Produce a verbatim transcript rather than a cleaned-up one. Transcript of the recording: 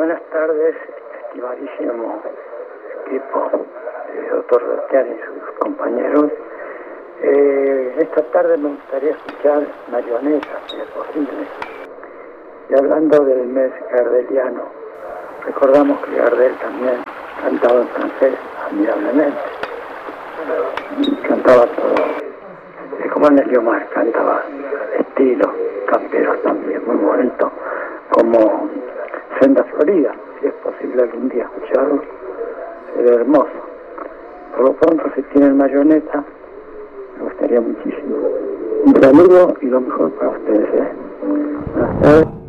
Buenas tardes, estimadísimo equipo del doctor Sebastián y sus compañeros. Eh, esta tarde me gustaría escuchar Marioneta, si es posible. Y hablando del mes gardeliano, recordamos que Gardel también cantaba en francés admirablemente. Cantaba todo. Es como en el Guiomar, cantaba estilo, camperos también, muy bonito, como Senda Florida, si es posible algún día escucharlo, sería hermoso. Por lo pronto, si tienen Marioneta, me gustaría muchísimo. Un saludo y lo mejor para ustedes, ¿eh? Buenas tardes.